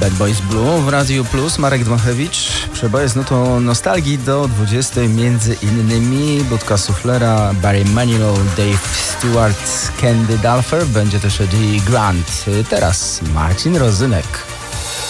Bad Boys Blue w Radiu Plus. Marek Dmachewicz. Przeboje z nutą nostalgii do 20. Między innymi Budka Suflera, Barry Manilow, Dave Stewart, Candy Dulfer. Będzie też Eddie Grant. Teraz Marcin Rozynek.